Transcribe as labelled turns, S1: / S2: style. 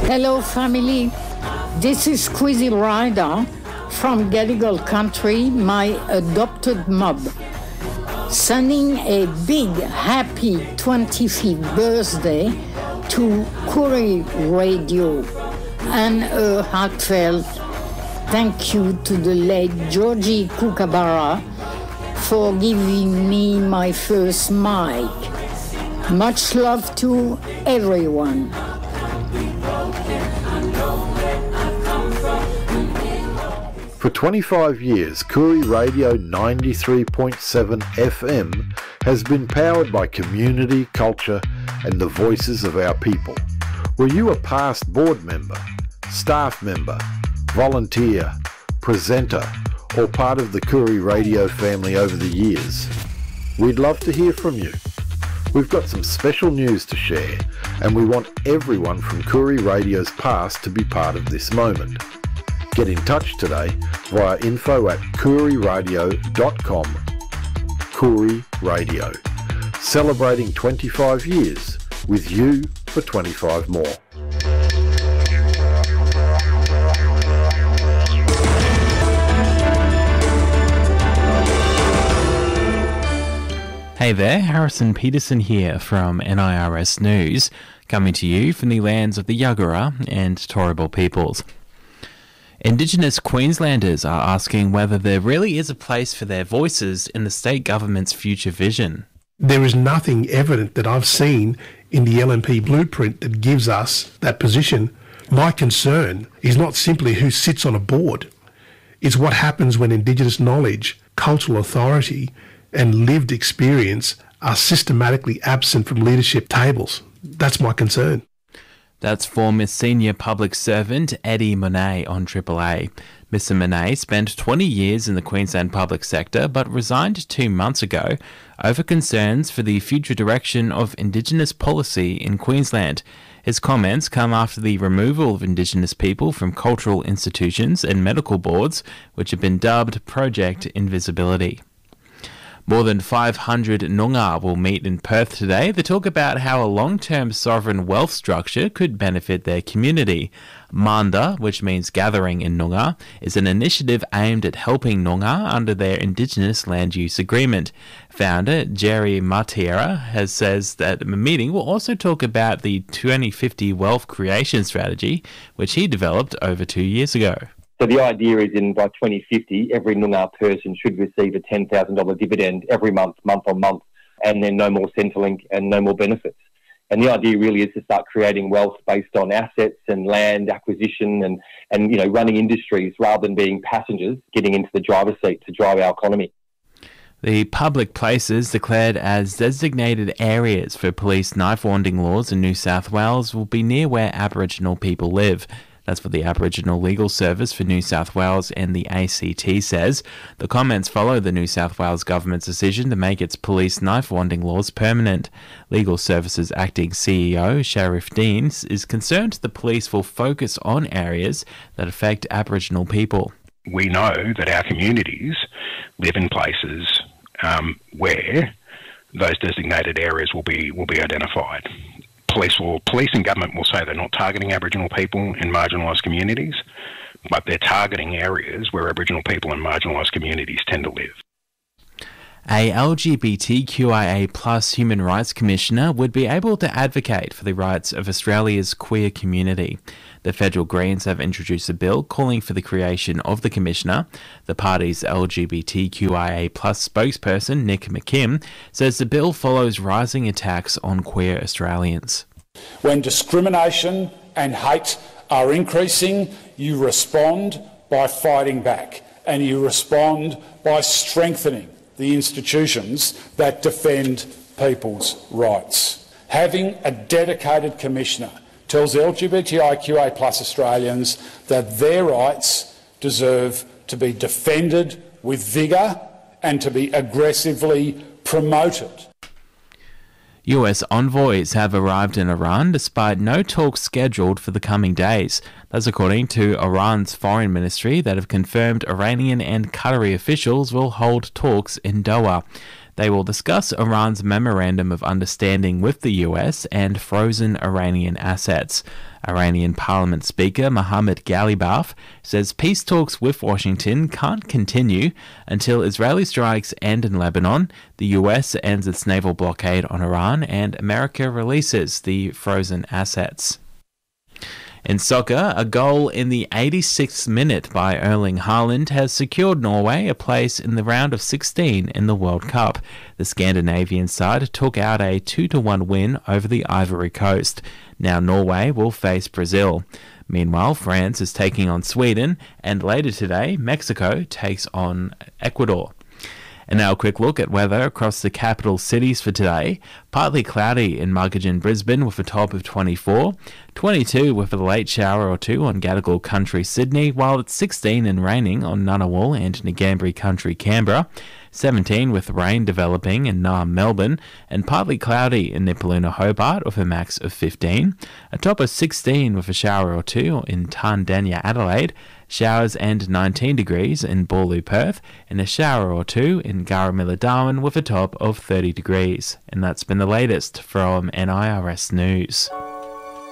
S1: Hello family, this is Squeezy Rider from Gadigal Country, my adopted mob, sending a big happy 25th birthday to Koori Radio and a heartfelt thank you to the late Georgie Kookaburra for giving me my first mic. Much love to everyone.
S2: For 25 years, Koori Radio 93.7 FM has been powered by community, culture and the voices of our people. Were you a past board member, staff member, volunteer, presenter or part of the Koori Radio family over the years? We'd love to hear from you. We've got some special news to share and we want everyone from Koori Radio's past to be part of this moment. Get in touch today via info@kooriradio.com. Koori Radio, celebrating 25 years with you for 25 more.
S3: Hey there, Harrison Peterson here from NIRS News, coming to you from the lands of the Yagara and Turrbal peoples. Indigenous Queenslanders are asking whether there really is a place for their voices in the state government's future vision.
S4: There is nothing evident that I've seen in the LNP blueprint that gives us that position. My concern is not simply who sits on a board. It's what happens when Indigenous knowledge, cultural authority and lived experience are systematically absent from leadership tables. That's my concern.
S3: That's former senior public servant Eddie Monet on Triple A. Mr Monet spent 20 years in the Queensland public sector but resigned 2 months ago over concerns for the future direction of Indigenous policy in Queensland. His comments come after the removal of Indigenous people from cultural institutions and medical boards, which have been dubbed Project Invisibility. More than 500 Noongar will meet in Perth today to talk about how a long-term sovereign wealth structure could benefit their community. Manda, which means gathering in Noongar, is an initiative aimed at helping Noongar under their Indigenous land use agreement. Founder Jerry Matiera says that the meeting will also talk about the 2050 wealth creation strategy, which he developed over 2 years ago.
S5: So the idea is by 2050, every Noongar person should receive a $10,000 dividend every month, month on month, and then no more Centrelink and no more benefits. And the idea really is to start creating wealth based on assets and land acquisition and running industries rather than being passengers getting into the driver's seat to drive our economy.
S3: The public places declared as designated areas for police knife-wanding laws in New South Wales will be near where Aboriginal people live. That's what the Aboriginal Legal Service for New South Wales and the ACT says. The comments follow the New South Wales government's decision to make its police knife-wanding laws permanent. Legal Services Acting CEO Sharif Dean is concerned the police will focus on areas that affect Aboriginal people.
S6: We know that our communities live in places where those designated areas will be identified. Police and government will say they're not targeting Aboriginal people in marginalised communities, but they're targeting areas where Aboriginal people and marginalised communities tend to live.
S3: A LGBTQIA+ Human Rights Commissioner would be able to advocate for the rights of Australia's queer community. The Federal Greens have introduced a bill calling for the creation of the Commissioner. The party's LGBTQIA+ spokesperson, Nick McKim, says the bill follows rising attacks on queer Australians.
S7: When discrimination and hate are increasing, you respond by fighting back, and you respond by strengthening the institutions that defend people's rights. Having a dedicated commissioner tells LGBTIQA+ Australians that their rights deserve to be defended with vigour and to be aggressively promoted.
S3: US envoys have arrived in Iran despite no talks scheduled for the coming days. That's according to Iran's foreign ministry that have confirmed Iranian and Qatari officials will hold talks in Doha. They will discuss Iran's memorandum of understanding with the US and frozen Iranian assets. Iranian Parliament Speaker Mohammad Ghalibaf says peace talks with Washington can't continue until Israeli strikes end in Lebanon, the US ends its naval blockade on Iran, and America releases the frozen assets. In soccer, a goal in the 86th minute by Erling Haaland has secured Norway a place in the round of 16 in the World Cup. The Scandinavian side took out a 2-1 win over the Ivory Coast. Now Norway will face Brazil. Meanwhile, France is taking on Sweden, and later today, Mexico takes on Ecuador. And now a quick look at weather across the capital cities for today. Partly cloudy in Muggeridge, Brisbane with a top of 24, 22 with a late shower or two on Gadigal Country, Sydney, while it's 16 and raining on Ngunnawal and Ngambri Country, Canberra, 17 with rain developing in Naarm, Melbourne, and partly cloudy in Nipaluna, Hobart with a max of 15, a top of 16 with a shower or two in Tandanya, Adelaide, showers and 19 degrees in Boorloo, Perth, and a shower or two in Garramilla, Darwin with a top of 30 degrees. And that's been the latest from NIRS News.